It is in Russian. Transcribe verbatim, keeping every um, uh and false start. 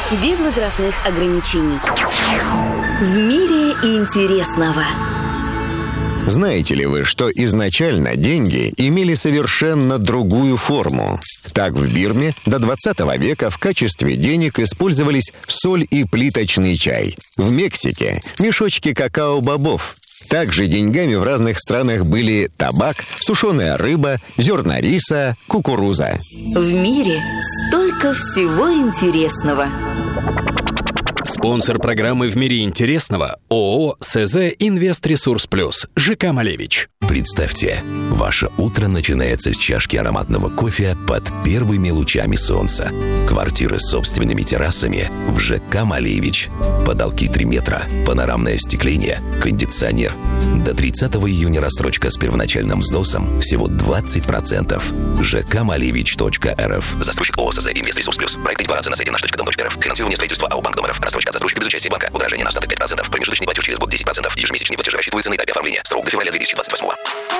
без возрастных ограничений. В мире интересного. Знаете ли вы, что изначально деньги имели совершенно другую форму? Так, в Бирме до двадцатого века в качестве денег использовались соль и плиточный чай. В Мексике – мешочки какао-бобов. Также деньгами в разных странах были табак, сушеная рыба, зерна риса, кукуруза. В мире столько всего интересного. Спонсор программы «В мире интересного» ООО СЗ «Инвестресурс Плюс» ЖК «Малевич». Представьте, ваше утро начинается с чашки ароматного кофе под первыми лучами солнца. Квартиры с собственными террасами в ЖК «Малевич». Потолки три метра, панорамное остекление, кондиционер. До тридцатого июня рассрочка с первоначальным взносом всего двадцать процентов. ЖК Малевич точка эр эф. Застройщик ООО СЗ «Инвестресурс Плюс». Проект декларации на сайте наш точка дом точка эр эф. Финансирование строительства АО «Банк Домаров». Рассрочка от застройщика без участия банка. Удорожание на остаток пять процентов. Промежуточный платеж через год десять процентов. Ежемесячные платежи рассчитываются на этапе оформления. Срок до февраля две тысячи двадцать восьмого.